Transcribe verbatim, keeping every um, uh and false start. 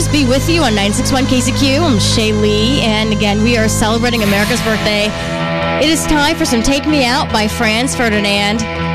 Just Be With You on nine six one K C Q. I'm Shay Lee, and again, we are celebrating America's birthday. It is time for some Take Me Out by Franz Ferdinand.